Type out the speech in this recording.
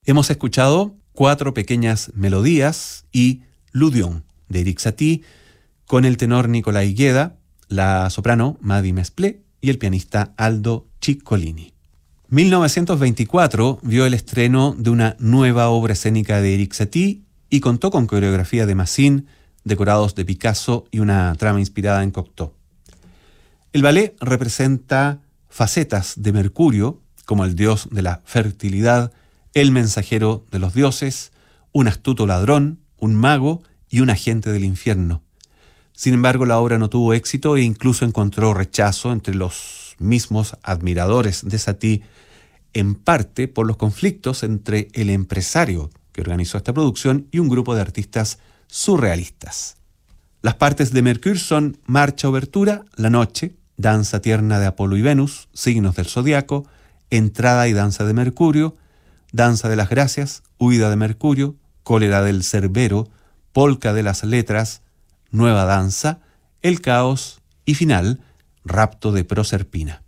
Hemos escuchado 4 pequeñas melodías y L'Udion de Erik Satie con el tenor Nicolai Gueda, la soprano Mady Mesplé y el pianista Aldo Ciccolini. 1924 vio el estreno de una nueva obra escénica de Erik Satie y contó con coreografía de Massin, decorados de Picasso y una trama inspirada en Cocteau. El ballet representa facetas de Mercurio, como el dios de la fertilidad, el mensajero de los dioses, un astuto ladrón, un mago y un agente del infierno. Sin embargo, la obra no tuvo éxito e incluso encontró rechazo entre los mismos admiradores de Satie, en parte por los conflictos entre el empresario que organizó esta producción y un grupo de artistas surrealistas. Las partes de Mercure son Marcha Obertura, La Noche, Danza Tierna de Apolo y Venus, Signos del Zodiaco, Entrada y Danza de Mercurio, Danza de las Gracias, Huida de Mercurio, Cólera del Cerbero, Polca de las Letras, Nueva Danza, El Caos y final, Rapto de Proserpina.